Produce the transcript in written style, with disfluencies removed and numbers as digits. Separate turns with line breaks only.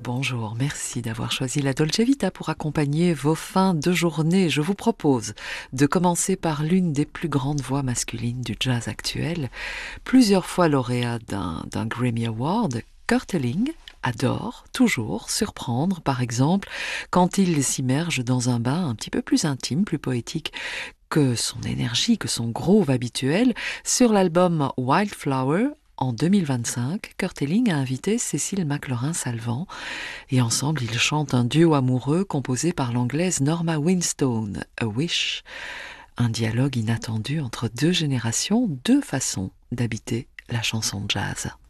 Bonjour, merci d'avoir choisi la Dolce Vita pour accompagner vos fins de journée. Je vous propose de commencer par l'une des plus grandes voix masculines du jazz actuel, plusieurs fois lauréat d'un Grammy Award. Kurt Elling adore toujours surprendre, par exemple, quand il s'immerge dans un bain un petit peu plus intime, plus poétique que son énergie, que son groove habituel. Sur l'album Wildflower, en 2025, Kurt Elling a invité Cécile McLaurin-Salvant et ensemble ils chantent un duo amoureux composé par l'anglaise Norma Winstone, A Wish, un dialogue inattendu entre deux générations, deux façons d'habiter la chanson jazz.